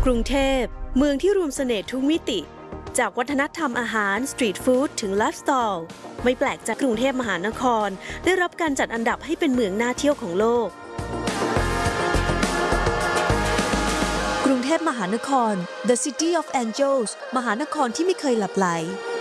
กรุงเทพเมืองที่รวมเสน่ห์ทุกมิติจากวัฒนธรรมอาหารสตรีทฟู้ดถึงไลฟ์สไตล์ไม่แปลกจากกรุงเทพมหานครได้รับการจัดอันดับให้เป็นเมืองน่าเที่ยวของโลกกรุงเทพมหานคร The City of Angels มหานครที่ไม่เคยหลับไหล